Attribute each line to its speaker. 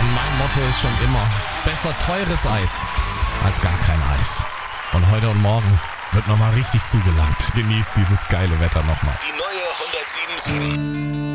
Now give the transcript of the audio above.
Speaker 1: Mein Motto ist schon immer, besser teures Eis als gar kein Eis. Und heute und morgen wird nochmal richtig zugelangt. Genießt dieses geile Wetter nochmal.
Speaker 2: Die neue 107.7